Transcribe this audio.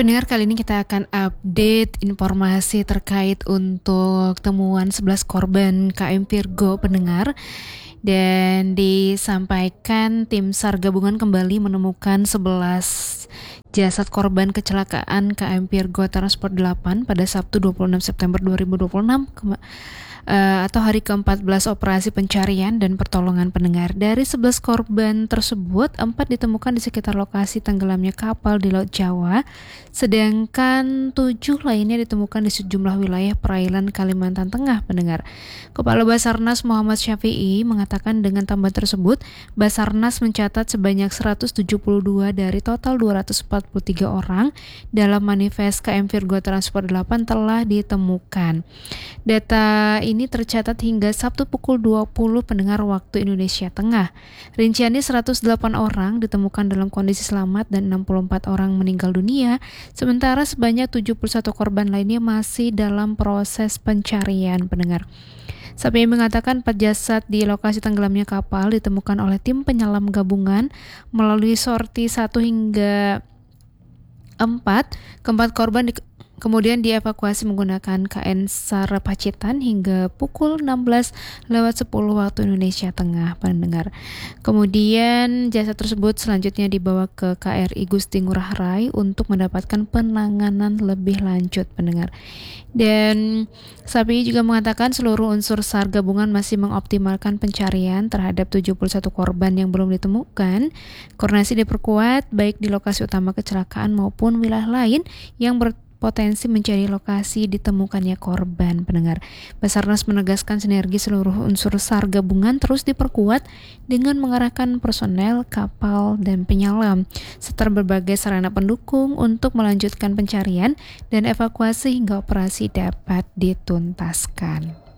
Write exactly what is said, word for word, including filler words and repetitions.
Pendengar, kali ini kita akan update informasi terkait untuk temuan sebelas korban K M Virgo, pendengar. Dan disampaikan tim SAR gabungan kembali menemukan sebelas jasad korban kecelakaan K M Virgo Transport delapan pada Sabtu dua puluh enam September dua ribu dua puluh enam ke- uh, atau hari keempat belas operasi pencarian dan pertolongan, pendengar. Dari sebelas korban tersebut, empat ditemukan di sekitar lokasi tenggelamnya kapal di Laut Jawa, sedangkan tujuh lainnya ditemukan di sejumlah wilayah perairan Kalimantan Tengah, pendengar. Kepala Basarnas Muhammad Syafi'i mengatakan dengan tambahan tersebut, Basarnas mencatat sebanyak seratus tujuh puluh dua dari total dua ratus empat puluh tiga orang dalam manifest K M Virgo Transport delapan telah ditemukan. Data ini tercatat hingga Sabtu pukul dua puluh, pendengar, waktu Indonesia Tengah. Rinciannya seratus delapan orang ditemukan dalam kondisi selamat dan enam puluh empat orang meninggal dunia, sementara sebanyak tujuh puluh satu korban lainnya masih dalam proses pencarian, pendengar. Syafi'i mengatakan empat jasad di lokasi tenggelamnya kapal ditemukan oleh tim penyelam gabungan melalui sorti satu hingga empat. Keempat korban di Kemudian dievakuasi menggunakan K N SAR Pacitan hingga pukul enam belas lewat sepuluh waktu Indonesia Tengah, pendengar. Kemudian jasad tersebut selanjutnya dibawa ke K R I Gusti Ngurah Rai untuk mendapatkan penanganan lebih lanjut, pendengar. Dan Syafi'i juga mengatakan seluruh unsur SAR gabungan masih mengoptimalkan pencarian terhadap tujuh puluh satu korban yang belum ditemukan. Koordinasi diperkuat baik di lokasi utama kecelakaan maupun wilayah lain yang ber potensi menjadi lokasi ditemukannya korban, pendengar. Basarnas menegaskan sinergi seluruh unsur SAR gabungan terus diperkuat dengan mengerahkan personel, kapal, dan penyelam, serta berbagai sarana pendukung untuk melanjutkan pencarian dan evakuasi hingga operasi dapat dituntaskan.